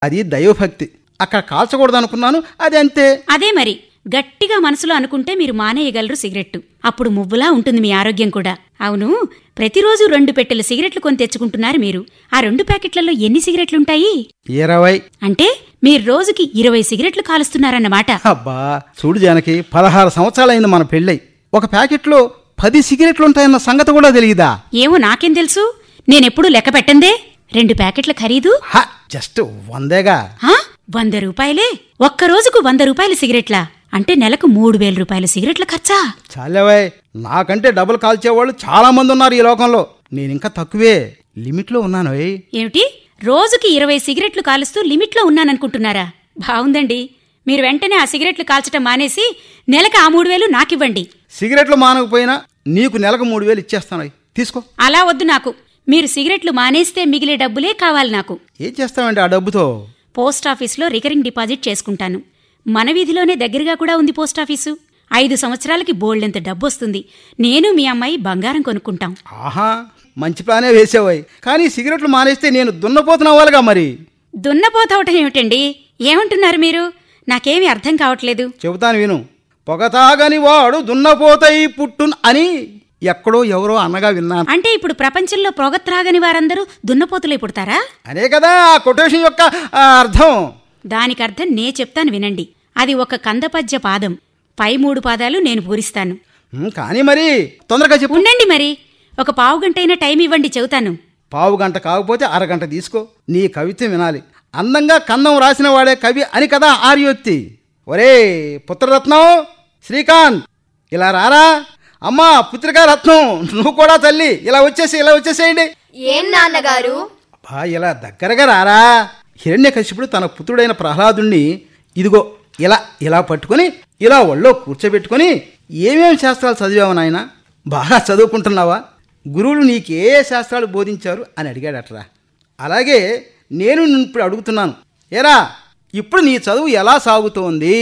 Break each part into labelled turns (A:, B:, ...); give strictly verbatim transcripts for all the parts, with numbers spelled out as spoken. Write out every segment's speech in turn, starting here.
A: అది దైవభక్తి. అక్కడ కాల్చకూడదు అనుకున్నాను, అది అంతే.
B: అదే మరి, గట్టిగా మనసులో అనుకుంటే మీరు మానేయగలరు సిగరెట్టు. అప్పుడు మువ్వులా ఉంటుంది మీ ఆరోగ్యం కూడా. అవును, ప్రతిరోజు రెండు పెట్టెలు సిగరెట్లు కొని తెచ్చుకుంటున్నారు మీరు. ఆ రెండు ప్యాకెట్లలో ఎన్ని సిగరెట్లుంటాయి?
A: ఇరవై.
B: అంటే మీరు రోజుకి ఇరవై సిగరెట్లు కాలుస్తున్నారన్నమాట.
A: అబ్బా చూడు జానకి, పదహారు సంవత్సరాలైంది మన పెళ్ళై. ఒక ప్యాకెట్లో పది సిగరెట్లుంటాయన్న సంగతి కూడా తెలియదా?
B: ఏమో నాకేం తెలుసు, నేనెప్పుడూ లెక్క పెట్టందే. రెండు ప్యాకెట్ల ఖరీదు
A: జస్ట్ వందేగా.
B: వంద రూపాయలే? ఒక్క రోజుకు వంద రూపాయల సిగరెట్లా? అంటే నెలకు మూడు వేల రూపాయల సిగరెట్ల ఖర్చా?
A: చాలేవాయ్, నాకంటే డబుల్ కాల్చేవాళ్ళు చాలా మంది ఉన్నారు ఈ లోకంలో. నేనింకా తక్కువే, లిమిట్లో ఉన్నాను.
B: ఏమిటి, రోజుకి ఇరవై సిగరెట్లు కాలుస్తూ లిమిట్లో ఉన్నాననుకుంటున్నారా? బావుందండి. మీరు వెంటనే ఆ సిగరెట్లు కాల్చటం మానేసి నెలకు ఆ మూడు వేలు నాకివ్వండి.
A: సిగరెట్లు మానకపోయినా నీకు నెలకు మూడు వేలు ఇచ్చేస్తాను, తీసుకో.
B: అలా వద్దు నాకు. మీరు సిగరెట్లు మానేస్తే మిగిలే డబ్బులే కావాలి నాకు.
A: ఏం చేస్తామండి ఆ డబ్బుతో?
B: పోస్టాఫీసులో రికరింగ్ డిపాజిట్ చేసుకుంటాను. మన వీధిలోనే దగ్గరగా కూడా ఉంది పోస్టాఫీసు. ఐదు సంవత్సరాలకి బోల్డెంత డబ్బొస్తుంది. నేను మీ అమ్మాయి బంగారం కొనుక్కుంటాం.
A: ఆహా, మంచి ప్లానే వేసేవాయి. కానీ సిగరెట్లు మానేస్తే నేను దున్నపోతున్నవాళ్ళుగా. మరి
B: దున్నపోతవటం ఏమిటండి? ఏమంటున్నారు మీరు? నాకేమీ అర్థం కావట్లేదు.
A: చెబుతాను విను. పొగ తాగని వాడు దున్నపోతాయి పుట్టున్ అని ఎక్కడో ఎవరో అన్నగా విన్నాను.
B: అంటే ఇప్పుడు ప్రపంచంలో పొగ త్రాగని వారందరూ దున్నపోతులై పుడతారా?
A: అనే కదా ఆ కొటేషన్ యొక్క అర్థం.
B: దానికర్థం నే చెప్తాను వినండి. అది ఒక కందపద్య పాదం. పై మూడు పాదాలు నేను పూరిస్తాను.
A: కానీ మరి తొందరగా చెప్పు.
B: ఉండండి మరి, ఒక పావు గంటైనా టైం ఇవ్వండి, చెబుతాను.
A: పావు గంట కాకపోతే అరగంట తీసుకో. నీ కవిత్వం వినాలి. అందంగా కందం రాసిన వాడే కవి అని కదా ఆర్యోక్తి. ఒరే పుత్రరత్నం, శ్రీకాంత్ ఇలా రారా. అమ్మా పుత్రికా రత్నం, నువ్వు కూడా తల్లి ఇలా వచ్చేసి ఇలా వచ్చేసేయండి.
C: ఏం నాన్నగారు?
A: అబ్బా ఇలా దగ్గరగా రారా. హిరణ్యకశిపుడు తన పుత్రుడైన ప్రహ్లాదుణ్ణి ఇదిగో ఇలా ఇలా పట్టుకుని ఇలా ఒళ్ళో కూర్చోబెట్టుకుని, ఏమేమి శాస్త్రాలు చదివావు నాయన, బాగా చదువుకుంటున్నావా, గురువులు నీకే శాస్త్రాలు బోధించారు అని అడిగాడట్రా. అలాగే నేను ఇప్పుడు అడుగుతున్నాను, ఏరా ఇప్పుడు నీ చదువు ఎలా సాగుతోంది?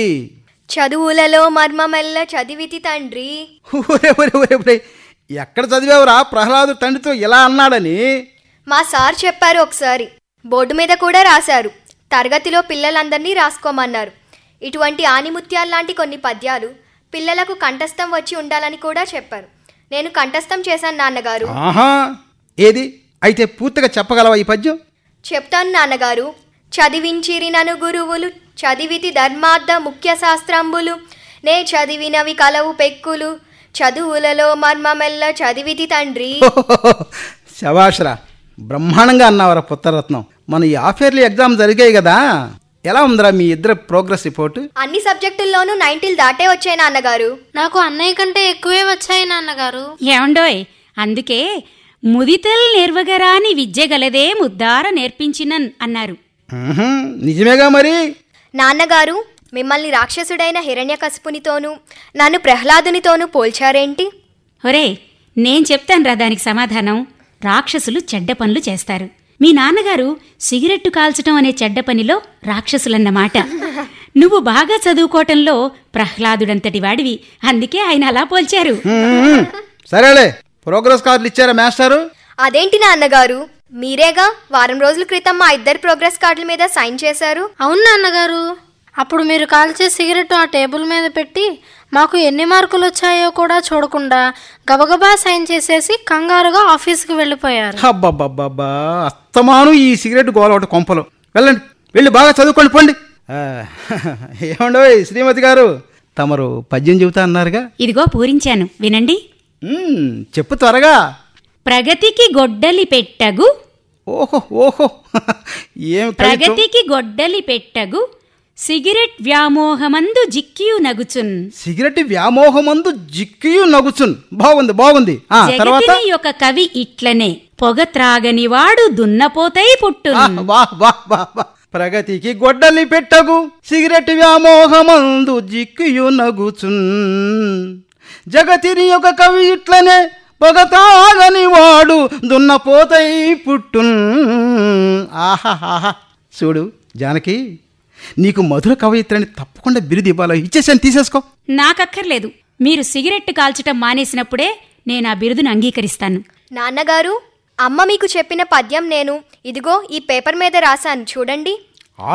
C: చదువులలో మర్మమెల్ల చదివితి తండ్రి.
A: ఒరే ఒరే ఒరే ఒరే ఎక్కడ చదివావురా ప్రహ్లాదు తండ్రితో ఇలా అన్నాడని?
C: మా సార్ చెప్పారు ఒకసారి. బోర్డు మీద కూడా రాశారు. తరగతిలో పిల్లలందరినీ రాసుకోమన్నారు. ఇటువంటి ఆనిముత్యాల్లాంటి కొన్ని పద్యాలు పిల్లలకు కంఠస్థం వచ్చి ఉండాలని కూడా చెప్పారు. నేను కంఠస్థం చేశాను నాన్నగారు.
A: ఆహా, ఏది అయితే పూర్తిగా చెప్పగలవా ఈ పద్యం?
C: చెప్తాను నాన్నగారు. చదివించిరి నను గురువులు, చదివితి ధర్మార్థ ముఖ్య శాస్త్రంబులు, నే చదివినవి కలవు పెక్కులు, చదువులలో మర్మమెల్ల చదివితి తండ్రి.
A: శభాష్రా, బ్రహ్మాండంగా అన్నావరా పుత్రరత్నం. మన ఈ హాఫ్-ఇయర్లీ ఎగ్జామ్ జరిగాయి కదా, ఎలా ఉందిరా మీ ఇద్దరు ప్రోగ్రెస్ రిపోర్టు?
C: అన్ని సబ్జెక్టుల్లోనూ నైన్టీలు దాటే వచ్చాయి నాన్నగారు.
D: నాకు అన్నయ్య కంటే ఎక్కువే వచ్చాయి నాన్నగారు.
B: ఏమండోయ్, అందుకే ముదితల్ నేర్వగరాని విద్య గలదే ముద్దార నేర్పించినన్ అన్నారు.
A: నిజమేగా మరి.
C: నాన్నగారు, మిమ్మల్ని రాక్షసుడైన హిరణ్యకశిపునితోనూ నన్ను ప్రహ్లాదునితోనూ పోల్చారేంటి?
B: ఒరే, నేను చెప్తానురా దానికి సమాధానం. రాక్షసులు చెడ్డ పనులు చేస్తారు. మీ నాన్నగారు సిగరెట్టు కాల్చటం అనే చెడ్డ పనిలో రాక్షసులన్నమాట. నువ్వు బాగా చదువుకోవటంలో ప్రహ్లాదుడంతటి వాడివి, అందుకే ఆయన అలా పోల్చారు.
A: సరేలే, ప్రోగ్రెస్ కార్డులు ఇచ్చారా మాస్టారు?
C: అదేంటి నాన్నగారు, మీరేగా వారం రోజుల క్రితం మా ఇద్దరు ప్రోగ్రెస్ కార్డుల మీద సైన్ చేశారు.
D: అవును నాన్నగారు, అప్పుడు మీరు కాల్చే సిగరెట్ ఆ టేబుల్ మీద పెట్టి మాకు ఎన్ని మార్కులు వచ్చాయో కూడా చూడకుండా గబగబా సైన్ చేసేసి కంగారుగా ఆఫీస్కి వెళ్ళిపోయారు.
A: అబ్బబ్బబ్బబ్బా, అస్తమాను ఈ సిగరెట్ గోల ఒకటి కొంపలు. వెళ్ళండి, వెళ్ళి బాగా చదువుకోండి పోండి. ఏమండో శ్రీమతి గారు, తమరు పద్యం చెబుతా అన్నారుగా,
B: ఇదిగో పూరించాను వినండి.
A: చెప్పు త్వరగా.
B: ప్రగతికి గొడ్డలి పెట్టగు.
A: ఓహో ఓహో, ఏం
B: ప్రగతికి గొడ్డలి పెట్టగు, సిగరెట్ వ్యామోహమందు జిక్కియు నగుచున్.
A: సిగరెట్ వ్యామోహమందు జిక్కియు నగుచున్. బాగుంది బాగుంది. తర్వాత
B: ఒక కవి ఇట్లనే, పొగ త్రాగని వాడు దున్నపోతై పుట్టు.
A: ప్రగతికి గొడ్డలి పెట్టగు, సిగరెట్ వ్యామోహమందు జిక్కియు నగుచున్. జగతిని ఒక కవి ఇట్లనే, పొగ తాగని వాడు దున్నపోతై పుట్టున్. ఆహాహా, చూడు జానకి, నీకు మధుర కవయిత్రని తప్పకుండా బిరుదు ఇవ్వాలో, ఇచ్చేసాను, తీసేసుకో.
B: నాకక్కర్లేదు. మీరు సిగరెట్ కాల్చటం మానేసినప్పుడే నేను ఆ బిరుదును అంగీకరిస్తాను.
C: నాన్నగారు, అమ్మ మీకు చెప్పిన పద్యం నేను ఇదిగో ఈ పేపర్ మీద రాశాను చూడండి.